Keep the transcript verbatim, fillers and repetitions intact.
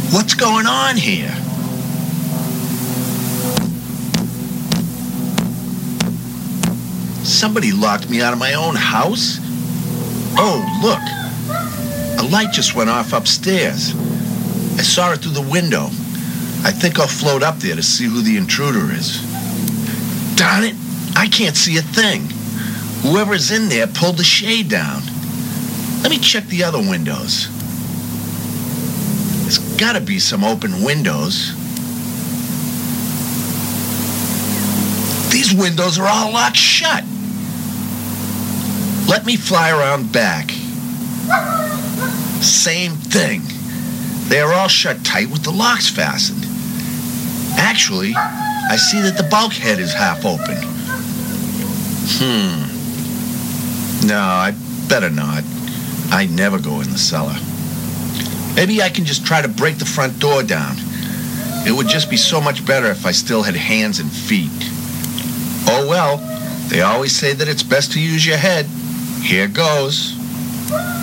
What's going on here? Somebody locked me out of my own house? Oh, look. A light just went off upstairs. I saw it through the window. I think I'll float up there to see who the intruder is. Darn it, I can't see a thing. Whoever's in there pulled the shade down. Let me check the other windows. There's gotta be some open windows. These windows are all locked shut. Let me fly around back. Same thing. They are all shut tight with the locks fastened. Actually, I see that the bulkhead is half open. Hmm. No, I'd better not. I never go in the cellar. Maybe I can just try to break the front door down. It would just be so much better if I still had hands and feet. Oh well, they always say that it's best to use your head. Here goes.